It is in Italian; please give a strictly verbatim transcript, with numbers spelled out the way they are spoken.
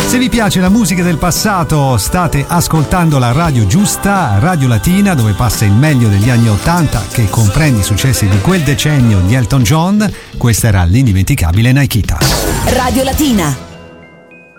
Se vi piace la musica del passato, state ascoltando la radio giusta, Radio Latina, dove passa il meglio degli anni ottanta, che comprende i successi di quel decennio di Elton John. Questa era l'indimenticabile Nikita. Radio Latina.